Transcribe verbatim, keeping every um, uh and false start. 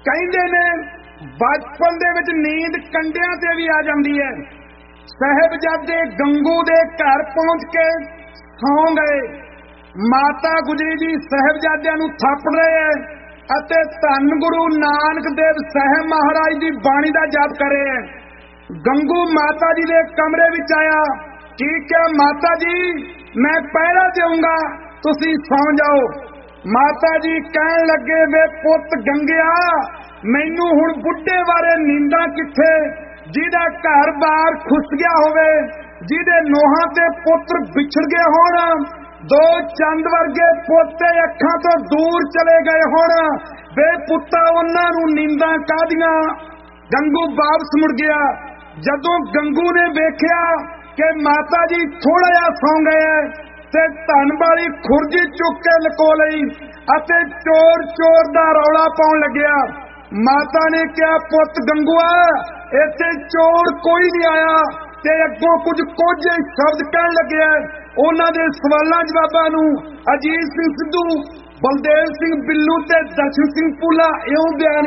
ਕਹਿੰਦੇ ਨੇ बचपन दे विच नींद कंडियां ते भी आ जाती है। साहिबजादे गंगू दे घर पहुंच के सौ गए। माता गुजरी जी साहिबजादियां नूं थप रहे है अते धन गुरु नानक देव साहिब महाराज की बाणी का जाप कर रहे हैं। गंगू माता जी के कमरे विच आया। ठीक है माता जी, मैं पहरा देऊंगा, तुसी सौ जाओ। माता जी कहन लगे, वे पुत गंगिया, मैनू हुण बुढ़े बारे नींदा किथे, जिहदा घर बार खुस गया होवे, जिहदे नोहां ते पुत्र विछड़ गए होण, दो चंद वर्गे पोते अखां तो दूर चले गए होण, वे पुत्ता उन्हां नूं नींदा काहदियां। गंगू वापस मुड़ गया। जदों गंगू ने वेख्या कि माता जी थोड़ा जिहा सौ गए ते धन वाली खुरजी चुक के लको लई अते चोर चोर दा रौला पाउण लग्या। माता ने कहा, पुत गंगूआ, इत्थे चोर कोई नहीं आया। ते अगों कुछ कुछ शब्द कहन लगे। उन्हां दे सवालां जवाबां नूं अजीत सिंह सिद्धू, बलदेव सिंह बिल्लू ते दर्शन सिंह पुला इउं बयान